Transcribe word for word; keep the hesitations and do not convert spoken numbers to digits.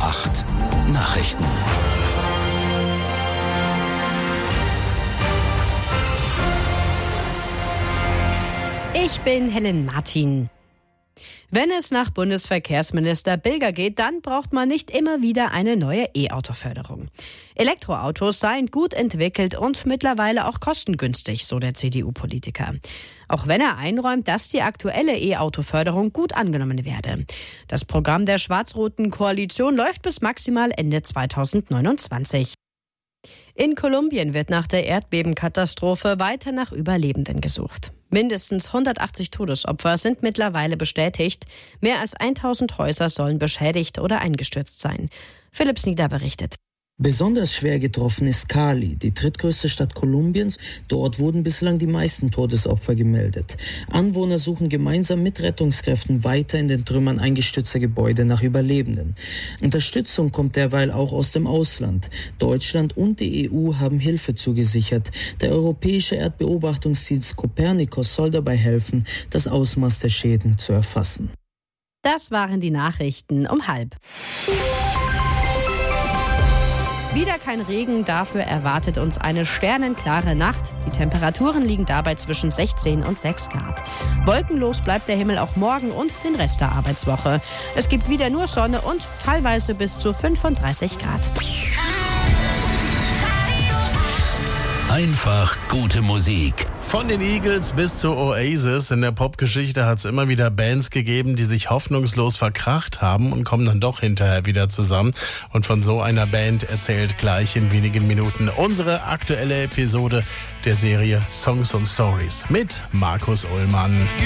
acht Nachrichten. Ich bin Helen Martin. Wenn es nach Bundesverkehrsminister Bilger geht, dann braucht man nicht immer wieder eine neue E-Auto-Förderung. Elektroautos seien gut entwickelt und mittlerweile auch kostengünstig, so der C D U-Politiker. Auch wenn er einräumt, dass die aktuelle E-Auto-Förderung gut angenommen werde. Das Programm der schwarz-roten Koalition läuft bis maximal Ende zweitausendneunundzwanzig. In Kolumbien wird nach der Erdbebenkatastrophe weiter nach Überlebenden gesucht. Mindestens hundertachtzig Todesopfer sind mittlerweile bestätigt. Mehr als tausend Häuser sollen beschädigt oder eingestürzt sein. Philipp Snieder berichtet. Besonders schwer getroffen ist Cali, die drittgrößte Stadt Kolumbiens. Dort wurden bislang die meisten Todesopfer gemeldet. Anwohner suchen gemeinsam mit Rettungskräften weiter in den Trümmern eingestürzter Gebäude nach Überlebenden. Unterstützung kommt derweil auch aus dem Ausland. Deutschland und die E U haben Hilfe zugesichert. Der europäische Erdbeobachtungsdienst Copernicus soll dabei helfen, das Ausmaß der Schäden zu erfassen. Das waren die Nachrichten um halb. Wieder kein Regen, dafür erwartet uns eine sternenklare Nacht. Die Temperaturen liegen dabei zwischen sechzehn und sechs Grad. Wolkenlos bleibt der Himmel auch morgen und den Rest der Arbeitswoche. Es gibt wieder nur Sonne und teilweise bis zu fünfunddreißig Grad. Einfach gute Musik. Von den Eagles bis zu Oasis. In der Popgeschichte hat es immer wieder Bands gegeben, die sich hoffnungslos verkracht haben und kommen dann doch hinterher wieder zusammen. Und von so einer Band erzählt gleich in wenigen Minuten unsere aktuelle Episode der Serie Songs und Stories mit Markus Ullmann.